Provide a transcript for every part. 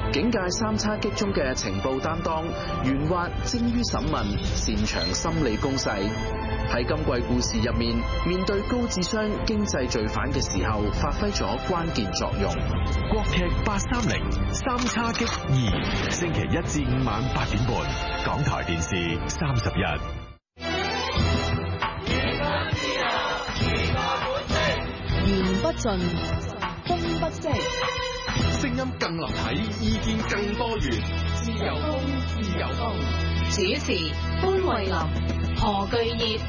警界三叉戟中嘅情報擔當，圓滑精於審問，擅長心理攻勢。喺今季故事入面，面對高智商經濟罪犯嘅時候，發揮咗關鍵作用。 國劇830三叉戟2，星期1至5晚8點半，港台電視31。 言不盡，風不息， 聲音更立體，意見更多元。自由風，自由風。 主持潘慧琳、何巨業。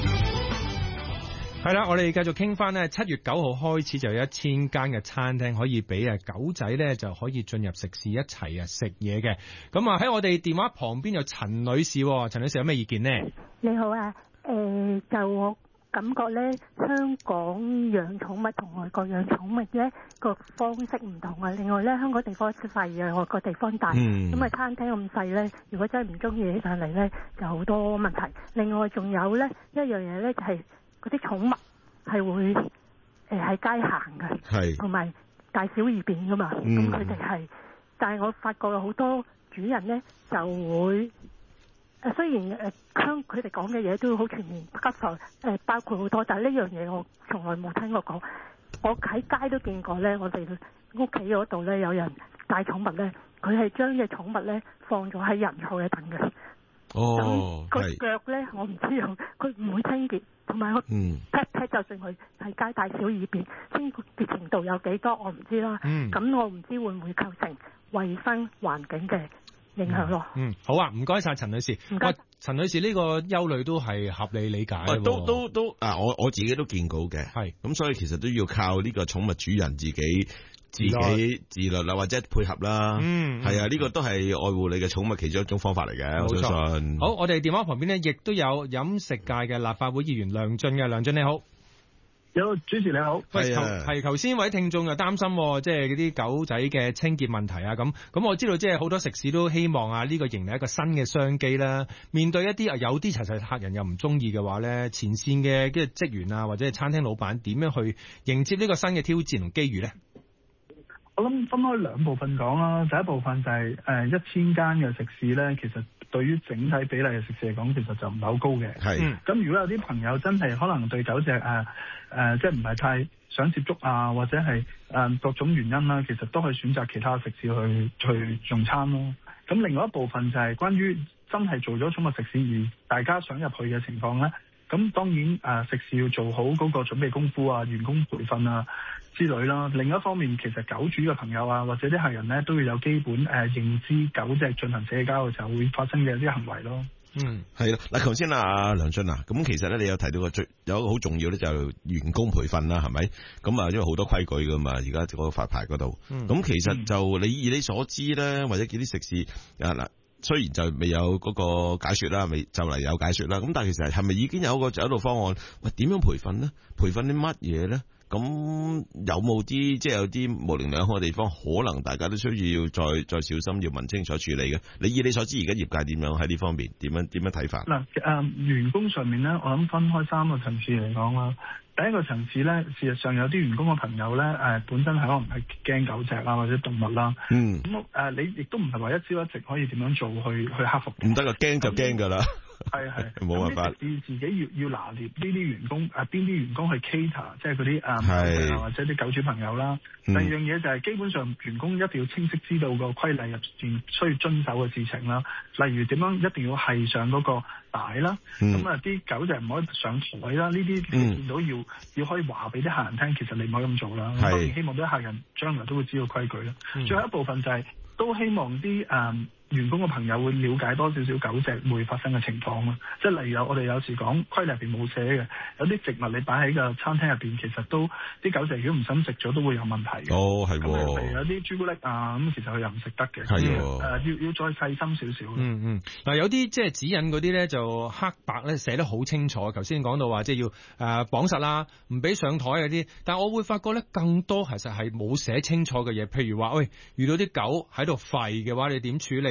係啦，我哋繼續傾翻呢7月9號開始就有1000間嘅餐廳可以俾狗仔呢就可以進入食肆一齊食嘢嘅。咁啊喺我哋電話旁邊有陳女士，陳女士有咩意見呢？ 你好啊，就我感覺咧，香港養寵物同外國養寵物咧個方式唔同啊。另外咧，香港地方細嘅，外國地方大，咁啊餐廳咁細咧，如果真係唔中意起上嚟咧，就好多問題。另外仲有咧一樣嘢咧，就係嗰啲寵物係會喺街行嘅，同埋大小二便噶嘛。咁佢哋係，但係我發覺有好多主人咧就會。雖然佢哋講嘅嘢都好全面，包括好多，但係呢樣嘢我從來冇聽過講。我喺街都見過咧，我哋屋企嗰度咧有人帶寵物咧，佢係將隻寵物咧放咗喺人後嘅凳嘅。個腳咧我唔知道，佢唔會清潔，同埋pet 就算佢喺街大小二便，清潔程度有幾多我唔知啦。咁我唔知會唔會構成衛生環境嘅影響咯。 好啊，唔該晒陳女士。唔該，陳女士呢個憂慮都係合理理解。 都我自己都見到嘅。係咁，所以其實都要靠呢個寵物主人自己自律啦，或者配合啦。係啊，呢個都係愛護你嘅寵物其中一種方法嚟嘅。我相信。好， 我哋電話旁邊呢，亦都有飲食界嘅立法會議員梁進嘅。梁進你好。 有主持你好， 係頭先位聽眾又擔心，即係嗰啲狗仔嘅清潔問題啊，咁我知道即係好多食肆都希望呢個迎嚟一個新嘅商機啦。面對一啲有啲實客人又唔中意嘅話咧，前線嘅職員啊或者係餐廳老闆點樣去迎接呢個新嘅挑戰同機遇咧？ 我諗分開兩部分講啦。第一部分就係1000間嘅食肆咧，其實對於整體比例嘅食肆嚟講，其實就唔係好高嘅。咁如果有啲朋友真係可能對狗隻即係唔係太想接觸啊，或者係各種原因啦，其實都可以選擇其他食肆去用餐咯。咁另外一部分就係關於真係做咗寵物食肆而大家想入去嘅情況咧。咁當然食肆要做好嗰個準備功夫啊、員工培訓啊之類啦。另一方面，其實狗主嘅朋友啊，或者啲客人咧，都要有基本認知狗隻進行社交嘅時候會發生嘅一啲行為咯。 係啦。嗱，頭先梁進啊，咁其實咧你有提到有一個好重要咧，就係員工培訓啦，係咪？咁啊，因為好多規矩噶嘛，而家嗰個發牌嗰度。咁其實就以你所知咧，或者見啲食肆嗱。雖然就未有嗰個解說啦，未就嚟有解說啦。咁但係其實係咪已經有一個走路方案？喂，點樣培訓呢？培訓啲乜嘢咧？咁有冇啲即係有啲模棱兩可嘅地方？可能大家都需要再小心，要問清楚處理嘅。以你所知，而家業界點樣喺呢方面？點樣睇法？ 嗱，員工上面咧，我諗分開3個層次嚟講啦。第一個層次咧，事實上有啲員工嘅朋友咧，本身係可能係驚狗隻啊或者動物啦。咁你亦都唔係話一朝一夕可以點樣做去克服。唔得噶，驚就驚噶啦。係冇辦法。你自己要拿捏呢啲員工邊啲員工去 cater， 即係嗰啲或者啲狗主朋友啦。第二樣嘢就係基本上員工一定要清晰知道個規例入邊需要遵守嘅事情啦。例如點樣一定要繫上嗰個帶啦。咁啲狗就唔可以上台啦。呢啲你見到要可以話俾啲客人聽，其實你唔可以咁做啦。當然希望啲客人將來都會知道規矩啦。最後一部分就係都希望啲員工嘅朋友會了解多少少狗隻會發生嘅情況咯，即係例如我哋有時講規例入邊冇寫嘅，有啲植物你擺喺個餐廳入邊，其實都啲狗隻如果唔想食咗都會有問題嘅。係喎。例如有啲朱古力啊，咁其實佢又唔食得嘅。要再細心少少。 嗱，有啲即係指引嗰啲咧，就黑白咧寫得好清楚。頭先講到話即係要綁實啦，唔俾上台嗰啲。但係我會發覺咧，更多其實係冇寫清楚嘅嘢，譬如話，喂，遇到啲狗喺度吠嘅話，你點處理？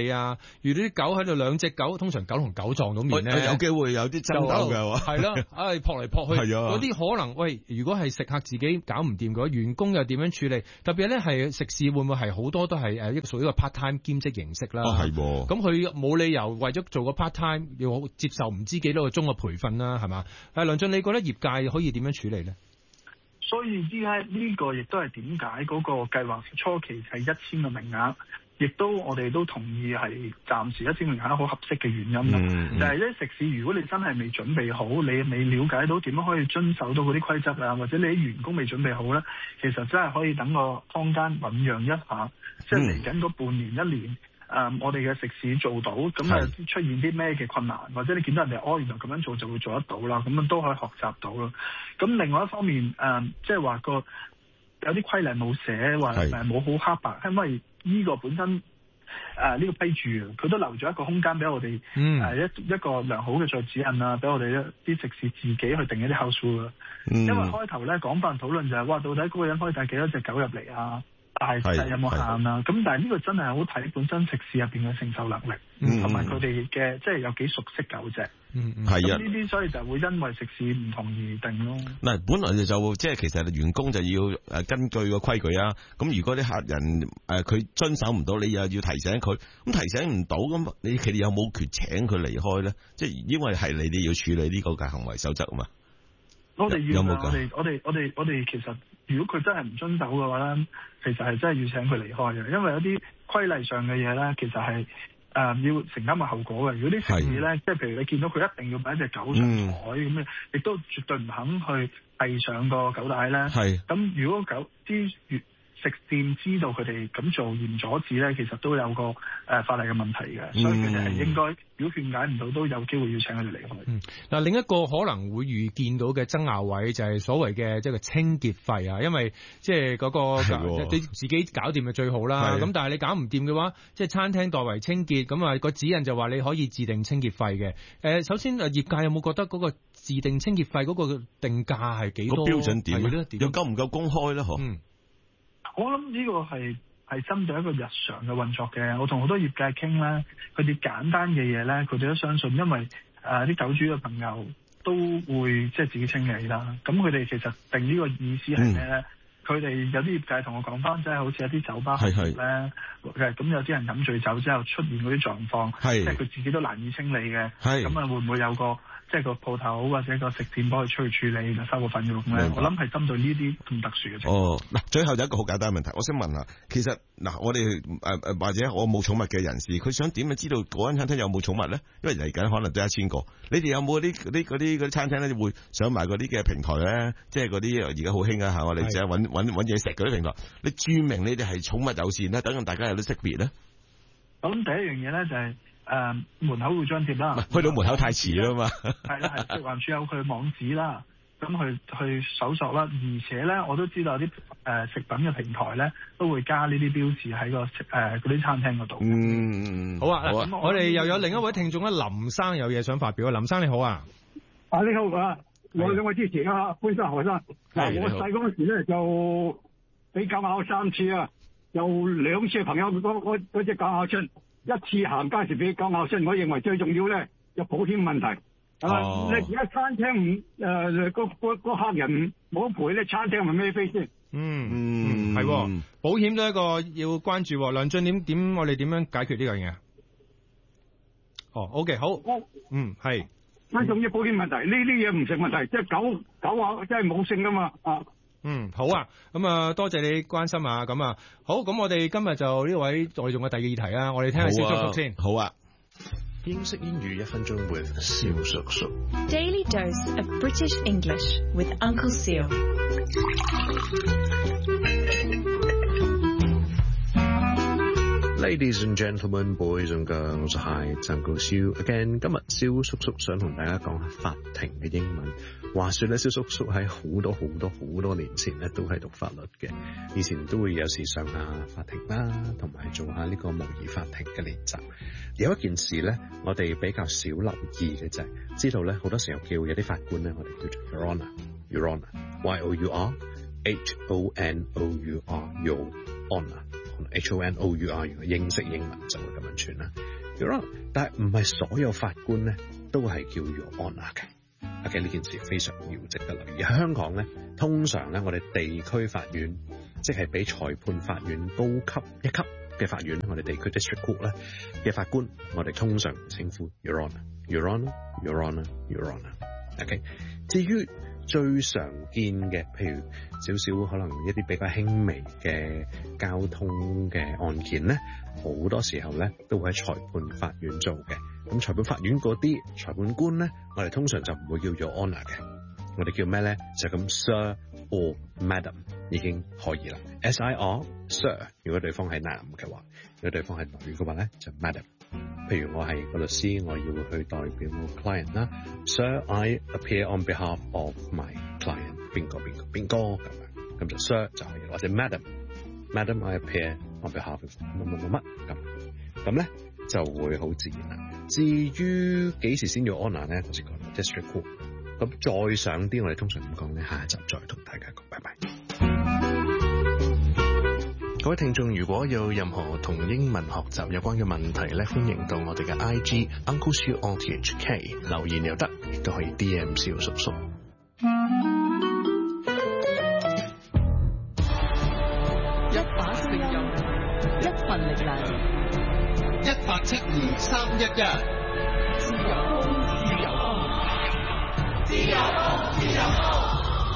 你啊，遇到啲狗喺度兩隻狗，通常狗同狗撞到面咧， 有機會有啲爭鬥嘅， 係啦，撲嚟撲去，嗰啲可能喂，如果係食客自己搞唔掂嘅話，員工又點樣處理？特別咧係食肆會唔會係好多都係一個屬於一個 part time 兼職形式啦？ 係喎， 咁佢冇理由為咗做個 part time 要接受唔知幾多個鐘嘅培訓啦，係嘛？梁進，你覺得業界可以點樣處理咧？ 所以依家呢個亦都係點解嗰個計劃初期係1000個名額，亦都我哋都同意係暫時1000名額好合適嘅原因啦。就係啲食肆，如果你真係未準備好，你未了解到點樣可以遵守到嗰啲規則啊，或者你啲員工未準備好咧，其實真係可以等個坊間醖釀一下，即係嚟緊嗰半年1年。我哋嘅食肆做到，咁出現啲咩嘅困難，或者你見到人哋原來咁樣做就會做得到啦，咁樣都可以學習到咯。咁另外一方面，即係話有啲規例冇寫，話冇好黑白，因為呢個本身呢個批注佢都留咗一個空間俾我哋，一個良好嘅再指引啊，俾我哋一啲食肆自己去定一啲 house rule。因為開頭咧廣泛討論就係話到底嗰個人可以帶幾多隻狗入嚟啊？大細有冇限啊？咁但係呢個真係好睇本身食肆入邊嘅承受能力，同埋佢哋嘅即係有幾熟悉狗隻。係啊，呢啲所以就會因為食肆唔同而定咯。 嗱，本來就即係其實員工就要根據個規矩啊。咁如果啲客人佢遵守唔到，你又要提醒佢。咁提醒唔到，咁你哋有冇權請佢離開咧？即係因為係你哋要處理呢個嘅行為守則啊嘛。 我哋要我哋其實如果佢真係唔遵守嘅話咧，其實係真係要請佢離開嘅，因為有啲規例上嘅嘢咧，其實係要承擔個後果嘅。如果啲食肆咧，即係譬如你見到佢一定要擺隻狗上台咁亦都絕對唔肯去遞上個狗帶咧。咁如果狗啲食店知道佢哋咁做而唔阻止咧，其實都有個法例嘅問題嘅，所以佢哋係應該，如果勸解唔到，都有機會要請佢哋離開。 嗱，另一個可能會預見到嘅爭拗位就係所謂嘅即係個清潔費啊，因為即係嗰個你自己搞掂就最好啦。咁但係你搞唔掂嘅話，即係餐廳代為清潔，咁啊個指引就話你可以自定清潔費嘅。首先業界有冇覺得嗰個自定清潔費嗰個定價係幾多？ 個標準點咧？又夠唔夠公開咧？ 我諗呢個係針對一個日常嘅運作嘅。我同好多業界傾咧，佢哋簡單嘅嘢咧，佢哋都相信，因為啲狗主嘅朋友都會即係自己清理啦。咁佢哋其實定呢個意思係咩咧？佢哋有啲業界同我講翻，即係好似一啲酒吧行業咧，咁有啲人飲醉酒之後出現嗰啲狀況，即係佢自己都難以清理嘅。咁啊，會唔會有個即係個鋪頭或者個食店幫佢出去處理，就收個費用咧？我諗係針對呢啲咁特殊嘅情況。 嗱，最後有一個好簡單嘅問題，我想問下，其實嗱，我哋或者我冇寵物嘅人士，佢想點樣知道嗰間餐廳有冇寵物咧？因為嚟緊可能都1000個，你哋有冇嗰啲餐廳咧會上埋嗰啲嘅平台咧？即係嗰啲而家好興啊嚇，我哋成日揾嘢食嗰啲平台，你註明你哋係寵物友善咧，等大家有啲識別咧。 咁第一樣嘢咧就係門口會張貼啦， 去到門口太遲啦嘛。 係啦，食環署有佢網址啦，咁去搜索啦。而且咧，我都知道有啲食品嘅平台咧都會加呢啲標誌喺個嗰啲餐廳嗰度。 好啊，我哋又有另一位聽眾咧，林生有嘢想發表。林生你好啊。 你好啊，我兩位支持啊，潘生何生。嗱，我細嗰陣時咧就俾狗咬3次啊，有2次朋友嗰隻狗咬親，一次行街時俾狗咬親。我認為最重要咧有保險問題。你而家餐廳個客人冇賠咧，餐廳咪孭飛先？ 係保險都係一個要關注。梁進點我哋點樣解決呢樣嘢？OK 好，係。 最重要保險問題，呢啲嘢唔成問題，即係狗啊，真係冇性噶嘛啊！ 好啊，咁啊多謝你關心啊，咁啊好，咁我哋今日就呢位我哋用嘅第二議題啦，我哋聽下蕭叔叔先。 好啊。 英式英語1分鐘 with 蕭叔叔。 Daily dose of British English with Uncle Seal。 Ladies and gentlemen, boys and girls, hi, it's Uncle Siu again。今日蕭叔叔想同大家講下法庭嘅英文。話說咧，蕭叔叔喺好多年前咧都係讀法律嘅，以前都會有時上下法庭啦，同埋做下呢個模擬法庭嘅練習。有一件事咧，我哋比較少留意嘅就係知道咧，好多時候叫有啲法官咧，我哋叫做 Your Honour，Your Honour，Y-O-U-R，H-O-N-O-U-R，Your Honour。 Honour，如果英式英文就會咁樣串啦。Your Honour，但係唔係所有法官咧都係叫 Your Honour 嘅。OK， 呢件事非常要值得留意。喺香港咧，通常咧我哋地區法院，即係比裁判法院高級一級嘅法院，我哋地區 District Court 咧嘅法官，我哋通常稱呼 Your Honour，Your Honour，Your Honour，Your Honour。OK， 至於最常見嘅，譬如少少可能一啲比較輕微嘅交通嘅案件咧，好多時候咧都會喺裁判法院做嘅。咁裁判法院嗰啲裁判官咧，我哋通常就唔會叫 Your Honour 嘅，我哋叫咩咧？就咁 Sir or Madam 已經可以啦。SIR Sir， 如果對方係男嘅話，如果對方係女嘅話咧，就 Madam。譬如我係個律師，我要去代表我 client 啦 ，Sir I appear on behalf of my client， 邊個咁樣，咁就 Sir 就可以，或者 Madam I appear on behalf of 乜咁咧就會好自然啦。至於幾時先要 honour 咧，我先講 district court。咁再上啲，我哋通常咁講咧，下一集再同大家講，拜拜。各位聽眾，如果有任何同英文學習有關嘅問題咧，歡迎到我哋嘅 IG Uncle Siu RTHK 留言又得，亦都可以 DM 蕭叔叔。 一把聲音，一份力量 ，172-311 自由風，自由風， 自由風，自由風。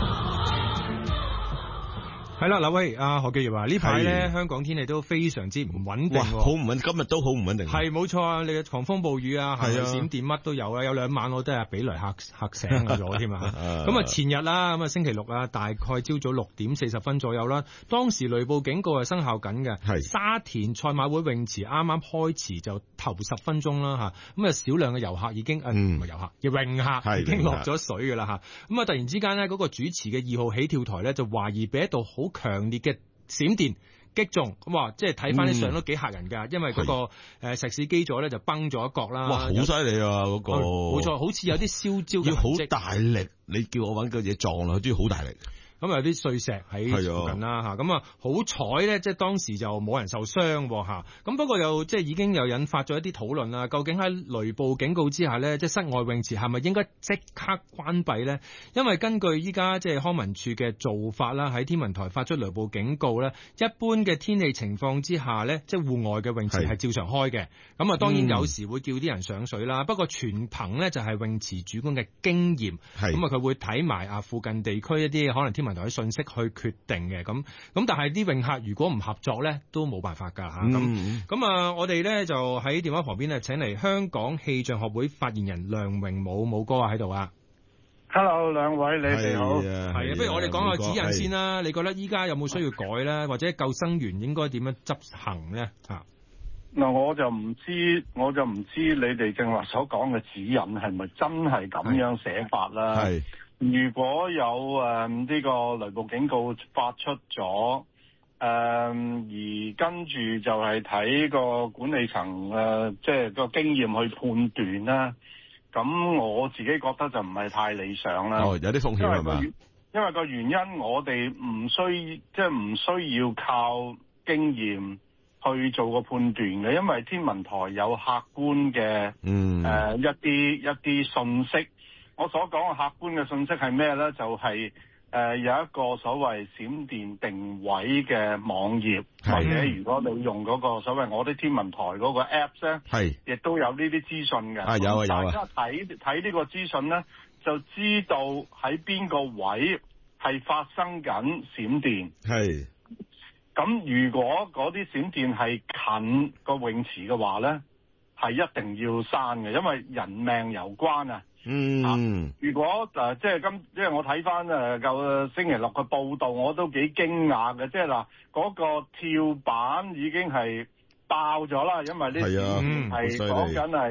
係啦，嗱喂，阿何記業話呢排咧香港天氣都非常之唔穩定， 好唔穩，今日都好唔穩定。 係冇錯啊，你嘅狂風暴雨啊，係咪閃電乜都有啦，有兩晚我都係俾雷嚇醒咗添啊！咁啊前日啦，咁啊星期六啊，大概朝早6點40分左右啦，當時雷暴警告係生效緊嘅，沙田賽馬會泳池啱啱開池就頭10分鐘啦嚇，咁啊少量嘅遊客已經唔係遊客，嘅泳客已經落咗水㗎啦嚇，咁啊突然之間咧嗰個主持嘅2號起跳台咧就懷疑俾一道好強烈嘅閃電擊中，咁話即係睇翻啲相都幾嚇人㗎，因為嗰個石屎基座咧就崩咗一角啦。哇，好犀利啊！嗰個冇錯，好似有啲燒焦嘅痕跡。 要好大力，你叫我揾個嘢撞落去都要好大力。 咁有啲碎石喺附近啦嚇，咁啊好彩咧，即係當時就冇人受傷嚇。咁不過又即係已經有引發咗一啲討論啦。究竟喺雷暴警告之下咧，即係室外泳池係咪應該即刻關閉咧？因為根據依家即係康文署嘅做法啦，喺天文台發出雷暴警告咧，一般嘅天氣情況之下咧，即係戶外嘅泳池係照常開嘅。咁啊當然有時會叫啲人上水啦，不過全憑咧就係泳池主管嘅經驗。咁啊佢會睇埋附近地區一啲可能天文台嘅信息去決定嘅，咁但係啲泳客如果唔合作咧，都冇辦法㗎嚇。咁啊，我哋咧就喺電話旁邊咧請嚟香港氣象學會發言人梁榮武哥喺度啊。 Hello， 兩位你哋好。 係啊，不如我哋講下指引先啦。你覺得依家有冇需要改咧，或者救生員應該點樣執行咧？ 嗱，我就唔知你哋正話所講嘅指引係咪真係咁樣寫法啦？如果有呢個雷暴警告發出咗，而跟住就係睇個管理層即係個經驗去判斷啦。咁我自己覺得就唔係太理想啦。有啲風險係嘛？因為個原因我哋唔需要靠經驗去做個判斷嘅，因為天文台有客觀嘅一啲信息。我所講嘅客觀嘅信息係咩咧？就係有一個所謂閃電定位嘅網頁，或者如果你用嗰個所謂我啲天文台嗰個 Apps 咧，亦都有呢啲資訊嘅。有大家睇呢個資訊咧，就知道喺邊個位係發生緊閃電。咁如果嗰啲閃電係近個泳池嘅話咧，係一定要刪嘅，因為人命攸關啊。如果即係我睇翻舊星期六嘅報道，我都幾驚訝嘅，即係嗱嗰個跳板已經係爆咗啦，因為呢啲係講緊係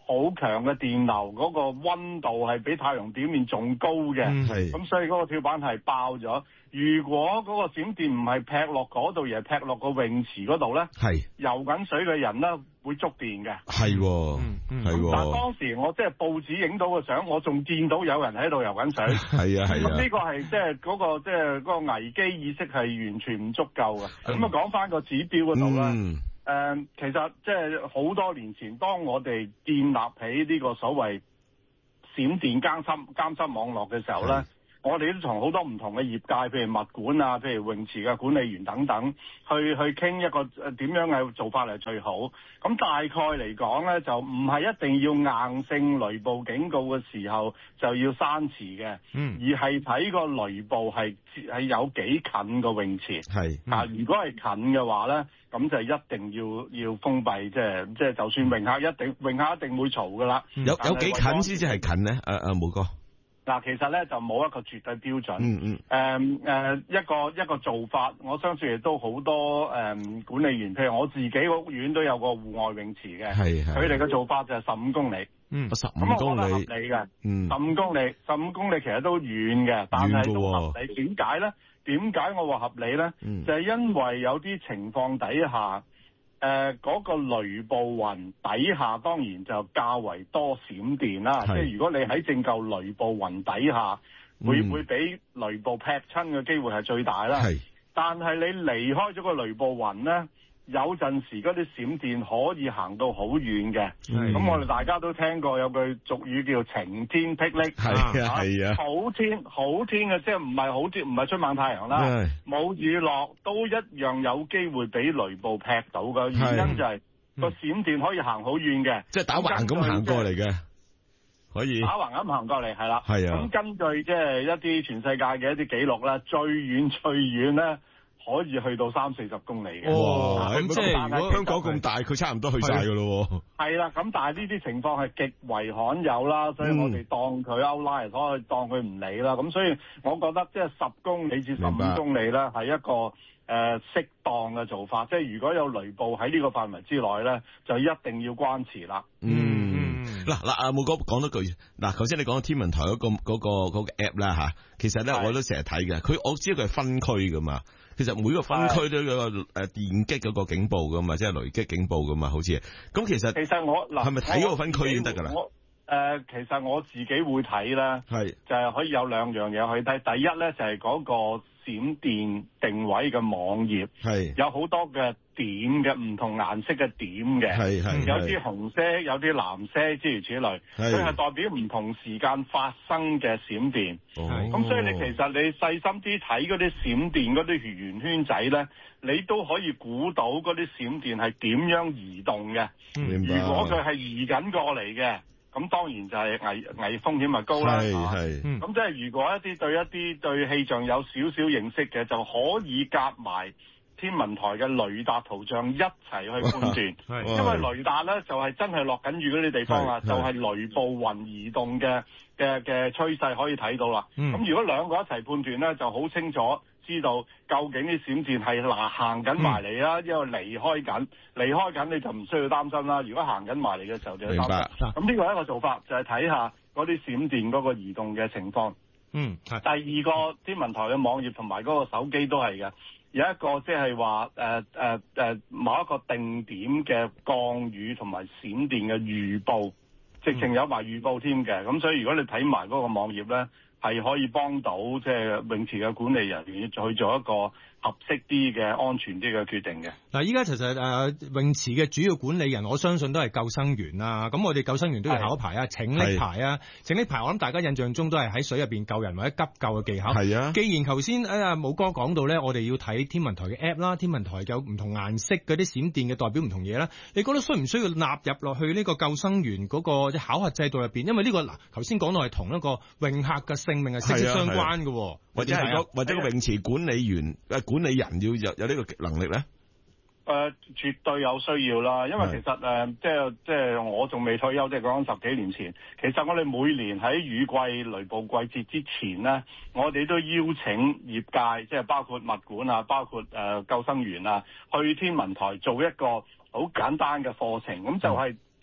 好強嘅電流，嗰個溫度係比太陽表面仲高嘅，咁所以嗰個跳板係爆咗。如果嗰個閃電唔係劈落嗰度，而係劈落個泳池嗰度咧，游緊水嘅人咧會觸電嘅。但當時我即係報紙影到嘅相，我仲見到有人喺度游緊水。咁呢個係即係嗰個危機意識係完全唔足夠嘅。咁啊講翻個指標嗰度啦。其實即係好多年前，當我哋建立起呢個所謂閃電監測網絡嘅時候咧，我哋都從好多唔同嘅業界，譬如物管啊，譬如泳池嘅管理員等等，去傾一個點樣嘅做法係最好。咁大概嚟講咧，就唔係一定要硬性雷暴警告嘅時候就要閂池嘅，而係睇個雷暴係有幾近個泳池。如果係近嘅話咧，咁就一定要封閉，即係就算泳客一定會嘈噶啦。 有幾近先至係近咧？毛哥。 嗱，其實咧就冇一個絕對標準。一個做法，我相信亦都好多管理員，譬如我自己屋苑都有個戶外泳池嘅，佢哋嘅做法就係15公里。 15公里， 咁我覺得合理嘅。15公里其實都遠嘅，但係都合理。點解咧？點解我話合理咧？就係因為有啲情況底下。嗰個雷暴雲底下當然就較為多閃電啦，即係如果你喺正舊雷暴雲底下，會俾雷暴劈親嘅機會係最大啦。但係你離開咗個雷暴雲咧，有陣時嗰啲閃電可以行到好遠嘅。咁我哋大家都聽過有句俗語叫晴天霹靂，好天嘅，即係唔係好天，唔係出猛太陽啦，冇雨落都一樣有機會俾雷暴劈到嘅。原因就係個閃電可以行好遠嘅， 即係打橫咁行過嚟嘅，可以打橫咁行過嚟，係啦。咁根據即係一啲全世界嘅一啲記錄咧，最遠咧，可以去到30-40公里嘅。 咁即係如果香港咁大，佢差唔多去晒㗎咯。 係啦，咁但係呢啲情況係極為罕有啦，所以我哋當佢 outlier，所以當佢唔理啦。咁所以我覺得即係10公里至15公里咧係一個適當嘅做法。即係如果有雷暴喺呢個範圍之內咧，就一定要關池啦。 嗱，阿毛哥講多句。嗱，頭先你講天文台嗰個 app 啦嚇，其實咧我都成日睇嘅。我知道佢係分區噶嘛。其實每個分區都有個電擊嗰個警報噶嘛，即係雷擊警報噶嘛，好似。咁其實我係咪睇嗰個分區已經得㗎啦？ 其實我自己會睇咧，就係可以有2樣嘢去睇。第一咧就係嗰個閃電定位嘅網頁，有好多嘅點嘅唔同顏色嘅點嘅，有啲紅色，有啲藍色，諸如此類。佢係代表唔同時間發生嘅閃電。咁所以你其實你細心啲睇嗰啲閃電嗰啲圓圈仔咧，你都可以估到嗰啲閃電係點樣移動嘅。如果佢係移緊過嚟嘅，咁當然就係危風險咪高啦。咁即係如果一啲對氣象有少少認識嘅，就可以夾埋天文台嘅雷達圖像一齊去判斷。因為雷達咧就係真係落緊雨嗰啲地方啊，就係雷暴雲移動嘅趨勢可以睇到啦。咁如果兩個一齊判斷咧，就好清楚知道究竟啲閃電係行緊埋嚟啦，因為離開緊你就唔需要擔心啦。如果行緊埋嚟嘅時候就要擔心。咁呢個係一個做法，就係睇下嗰啲閃電嗰個移動嘅情況。第二個天文台嘅網頁同埋嗰個手機都係嘅，有一個即係話某一個定點嘅降雨同埋閃電嘅預報，直情有埋預報添嘅。咁所以如果你睇埋嗰個網頁咧，係可以幫到即係泳池嘅管理人員去做一個合適啲嘅安全啲嘅決定嘅。 嗱，依家其實泳池嘅主要管理人，我相信都係救生員啦。咁我哋救生員都要考牌啊，拯溺牌啊，拯溺牌我諗大家印象中都係喺水入邊救人或者急救嘅技巧。係啊。既然頭先武哥講到咧，我哋要睇天文台嘅 app 啦，天文台有唔同顏色嗰啲閃電嘅代表唔同嘢啦。你覺得需唔需要納入落去呢個救生員嗰個考核制度入邊？因為呢個嗱頭先講到係同一個泳客嘅性命係息息相關嘅， 或者個泳池管理員管理人要有呢個能力咧？ 絕對有需要啦，因為其實即係我仲未退休，即係講緊10幾年前。其實我哋每年喺雨季、雷暴季節之前咧，我哋都邀請業界，即係包括物管啊，包括救生員啊，去天文台做一個好簡單嘅課程。咁就係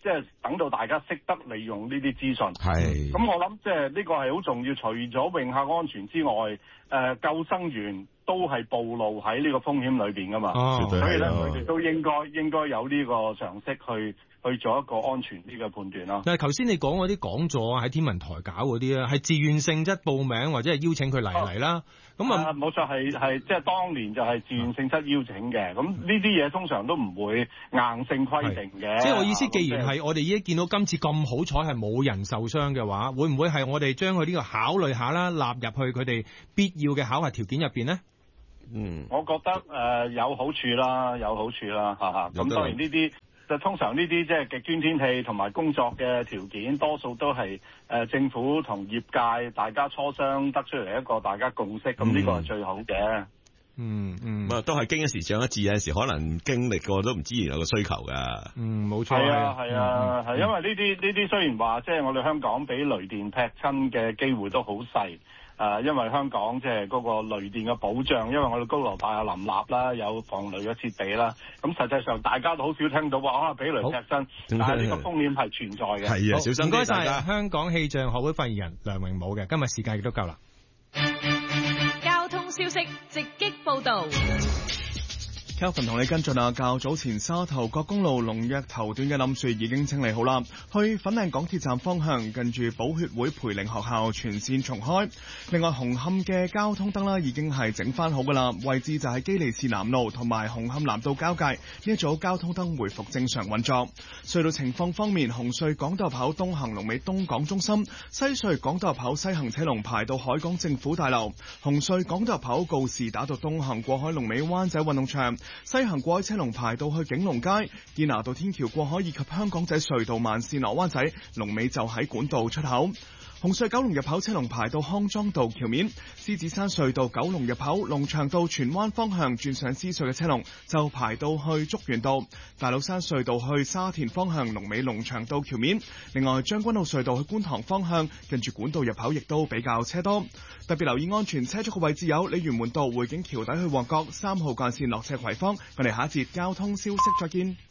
即係等到大家識得利用呢啲資訊。 係。咁我諗即係呢個係好重要，除咗泳客安全之外，救生員都係暴露喺呢個風險裏邊噶嘛。所以咧佢哋都應該有呢個常識去做一個安全啲嘅判斷啦。 但係頭先你講嗰啲講座啊，喺天文台搞嗰啲咧，係自願性質報名或者係邀請佢嚟啦。咁冇錯，係即係當年就係自願性質邀請嘅。咁呢啲嘢通常都唔會硬性規定嘅。 即係我意思，既然係我哋已經見到今次咁好彩係冇人受傷嘅話，會唔會係我哋將佢呢個考慮下啦，納入去佢哋必要嘅考核條件入邊呢？ 我覺得有好處啦，咁當然呢啲。通常呢啲即係極端天氣同埋工作嘅條件，多數都係政府同業界大家磋商得出嚟一個大家共識，咁呢個係最好嘅。 都係經一時長一智，有陣時可能經歷過都唔知原來有個需求㗎。 冇錯。 係因為呢啲雖然話即係我哋香港俾雷電劈親嘅機會都好細。因為香港即係嗰個雷電嘅保障，因為我哋高樓大廈林立啦，有防雷嘅設備啦。咁實際上大家都好少聽到話俾雷劈親，但係呢個風險係存在嘅。 係啊，小心啲。唔該晒香港氣象學會發言人梁榮武嘅，今日時間亦都夠啦。 交通消息直擊報導。 Kelvin 同你跟進啊，較早前沙頭角公路龍躍頭段嘅冧樹已經清理好啦，去粉嶺港鐵站方向近住寶血會培靈學校全線重開。另外紅磡嘅交通燈啦已經係整翻好噶啦，位置就係基利士南路同埋紅磡南道交界，呢一組交通燈回復正常運作。隧道情況方面，紅隧港島入口東行龍尾東港中心，西隧港島入口西行車龍排到海港政府大樓，紅隧港島入口告士打道東行過海龍尾灣仔運動場，西行過海車龍排到去景隆街，堅拿道天橋過海以及香港仔隧道慢線落灣仔，龍尾就喺管道出口。紅隧九龍入口車龍排到康莊道橋面，獅子山隧道九龍入口龍翔道荃灣方向轉上獅隧嘅車龍就排到去竹園道，大老山隧道去沙田方向龍尾龍翔道橋面。另外將軍澳隧道去觀塘方向近住管道入口亦都比較車多，特別留意安全車速嘅位置有鯉魚門道匯景橋底去旺角，3號幹線落斜葵芳。我哋下一節交通消息再見。